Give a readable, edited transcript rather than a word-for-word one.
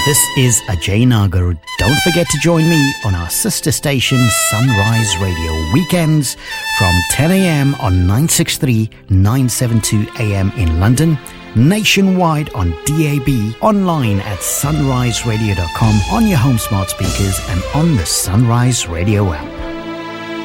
This is Ajay Nagar. Don't forget to join me on our sister station Sunrise Radio weekends from 10 a.m. on 963, 972 a.m. in London, nationwide on DAB, online at sunriseradio.com, on your home smart speakers and on the Sunrise Radio app.